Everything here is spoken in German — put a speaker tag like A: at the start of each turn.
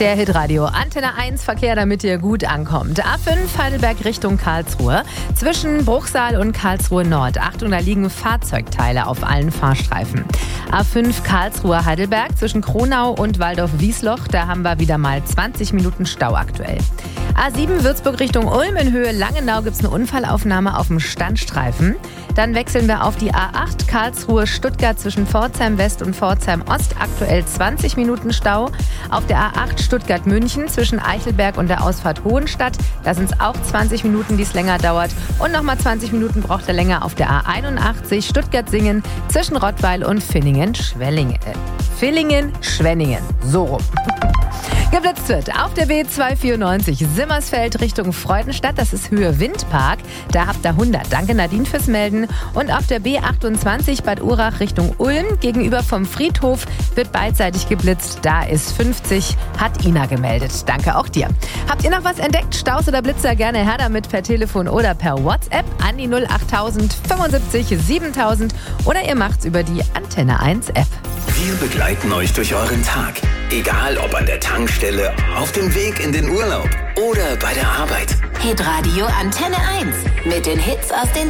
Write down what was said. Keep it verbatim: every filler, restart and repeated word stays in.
A: Der Hitradio Antenne eins Verkehr, damit ihr gut ankommt. A fünf Heidelberg Richtung Karlsruhe. Zwischen Bruchsal und Karlsruhe Nord. Achtung, da liegen Fahrzeugteile auf allen Fahrstreifen. A fünf Karlsruhe Heidelberg zwischen Kronau und Waldorf-Wiesloch. Da haben wir wieder mal zwanzig Minuten Stau aktuell. A sieben Würzburg Richtung Ulm in Höhe Langenau gibt es eine Unfallaufnahme auf dem Standstreifen. Dann wechseln wir auf die A acht Karlsruhe Stuttgart zwischen Pforzheim West und Pforzheim Ost. Aktuell zwanzig Minuten Stau. Auf der A acht Stuttgart München zwischen Eichelberg und der Ausfahrt Hohenstadt. Da sind es auch zwanzig Minuten, die es länger dauert. Und nochmal zwanzig Minuten braucht er länger auf der A einundachtzig Stuttgart-Singen zwischen Rottweil und Villingen-Schwenningen. Äh, Villingen-Schwenningen. So rum. Geblitzt wird auf der B zweihundertvierundneunzig Simmersfeld Richtung Freudenstadt. Das ist Höhe Windpark. Da habt ihr hundert. Danke Nadine fürs Melden. Und auf der B achtundzwanzig Bad Urach Richtung Ulm gegenüber vom Friedhof wird beidseitig geblitzt. Da ist fünfzig. Hat Ina gemeldet. Danke auch dir. Habt ihr noch was entdeckt? Staus oder Blitzer? Gerne her damit per Telefon oder per WhatsApp an die null achttausend fünfundsiebzig siebentausend oder ihr macht's über die Antenne eins App.
B: Wir begleiten euch durch euren Tag. Egal ob an der Tankstelle, auf dem Weg in den Urlaub oder bei der Arbeit.
C: Hitradio Antenne eins mit den Hits aus den